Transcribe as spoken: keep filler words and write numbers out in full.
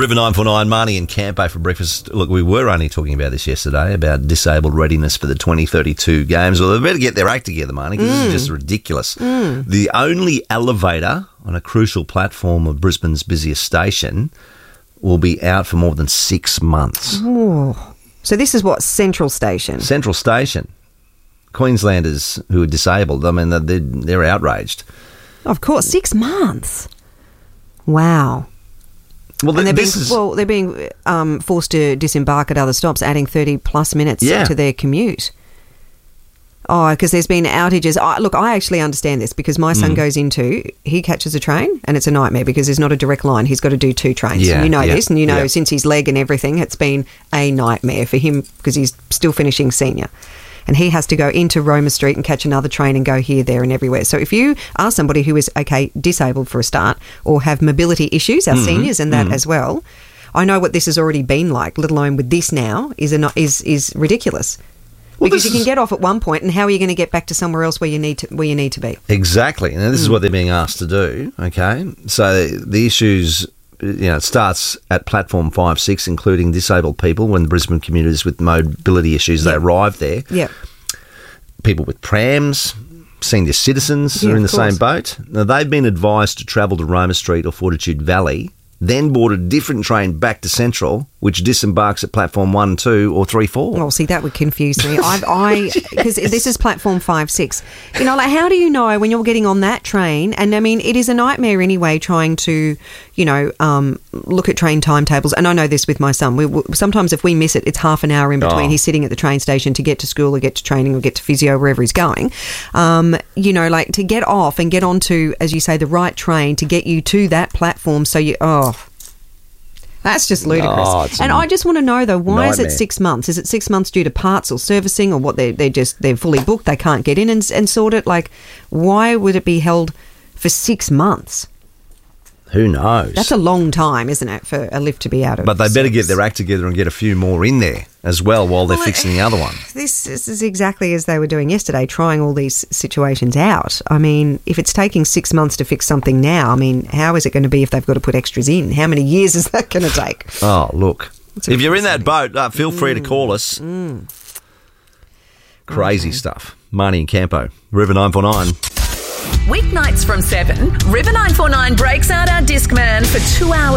River nine four nine, Marnie and Campo for breakfast. Look, we were only talking about this yesterday, about disabled readiness for the twenty thirty-two games. Well, they better get their act together, Marnie, because mm. this is just ridiculous. Mm. The only elevator on a crucial platform of Brisbane's busiest station will be out for more than six months. Ooh. So this is what, Central Station? Central Station. Queenslanders who are disabled, I mean, they're, they're outraged. Of course, six months. Wow. Well, and they're this being, is, well, they're being um, forced to disembark at other stops, adding thirty plus minutes yeah. to their commute. Oh, because there's been outages. I, look, I actually understand this because my son mm. goes into, he catches a train and it's a nightmare because there's not a direct line. He's got to do two trains. Yeah, you know yeah, this, and you know yeah. since his leg and everything, it's been a nightmare for him because he's still finishing senior. And he has to go into Roma Street and catch another train and go here, there and everywhere. So if you are somebody who is, okay, disabled for a start or have mobility issues, our mm-hmm. seniors and that mm-hmm. as well, I know what this has already been like, let alone with this now, is a, is is ridiculous. Well, because you can is... get off at one point, and how are you going to get back to somewhere else where you need to where you need to be? Exactly. And this mm. is what they're being asked to do, okay? So the issues... You know, it starts at platform five, six, including disabled people. When the Brisbane commuters with mobility issues, yep. they arrive there. Yeah. People with prams, senior citizens yeah, are in the course. same boat. Now, they've been advised to travel to Roma Street or Fortitude Valley, then board a different train back to Central, which disembarks at platform one, two, or three, four. Well, see, that would confuse me. I've, I because this is platform five, six. You know, like how do you know when you're getting on that train? And I mean, it is a nightmare anyway trying to, you know, um, look at train timetables. And I know this with my son. We, we, sometimes if we miss it, it's half an hour in between. Oh. He's sitting at the train station to get to school or get to training or get to physio, wherever he's going. Um, you know, like to get off and get onto, as you say, the right train to get you to that platform. So you, oh. That's just ludicrous. Oh, and I just want to know, though, why nightmare. is it six months? Is it six months due to parts or servicing or what? They're, they're just, they're fully booked, they can't get in and, and sort it? Like, why would it be held for six months? Who knows? That's a long time, isn't it, for a lift to be out of But they service. better get their act together and get a few more in there as well while they're well, fixing the other one. This, this is exactly as they were doing yesterday, trying all these situations out. I mean, if it's taking six months to fix something now, I mean, how is it going to be if they've got to put extras in? How many years is that going to take? Oh, look. If you're in that boat, uh, feel free mm, to call us. Mm. Crazy okay. stuff. Marnie and Campo, River nine four nine. Weeknights from seven, River nine four nine breaks out our Discman for two hours.